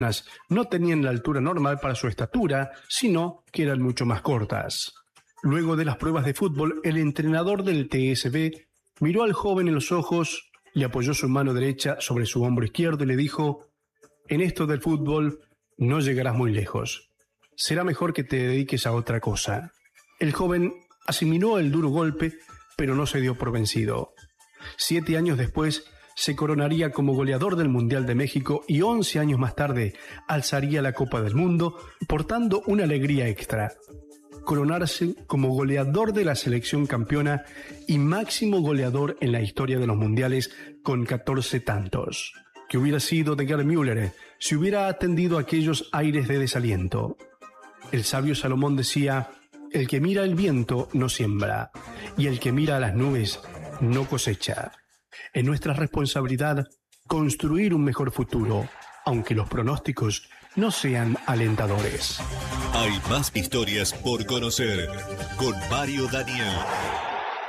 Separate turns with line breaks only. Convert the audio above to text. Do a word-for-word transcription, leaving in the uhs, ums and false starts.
no tenían la altura normal para su estatura, sino que eran mucho más cortas. Luego de las pruebas de fútbol, el entrenador del T S B miró al joven en los ojos, le apoyó su mano derecha sobre su hombro izquierdo y le dijo: «En esto del fútbol no llegarás muy lejos. Será mejor que te dediques a otra cosa». El joven asimiló el duro golpe, pero no se dio por vencido. Siete años después, se coronaría como goleador del Mundial de México y once años más tarde alzaría la Copa del Mundo, portando una alegría extra: coronarse como goleador de la selección campeona y máximo goleador en la historia de los mundiales con catorce tantos. ¿Qué hubiera sido de Gerd Müller si hubiera atendido aquellos aires de desaliento? El sabio Salomón decía: el que mira el viento no siembra, y el que mira a las nubes no cosecha. Es nuestra responsabilidad construir un mejor futuro, aunque los pronósticos no sean alentadores.
Hay más historias por conocer con Mario Daniel.